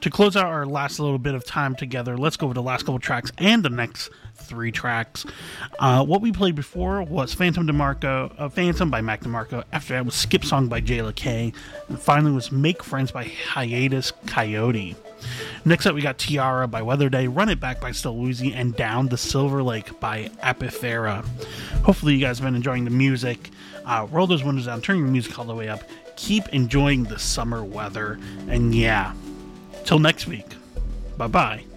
To close out our last little bit of time together, let's go over the last couple tracks and the next 3 tracks. What we played before was Phantom by Mac DeMarco. After that was Skip Song by Jayla K. And finally was Make Friends by Hiatus Coyote. Next up we got Tiara by Weather Day, Run It Back by Still Woozy, and Down the Silver Lake by Apifera. Hopefully you guys have been enjoying the music. Roll those windows down, turn your music all the way up. Keep enjoying the summer weather. And yeah, till next week. Bye-bye.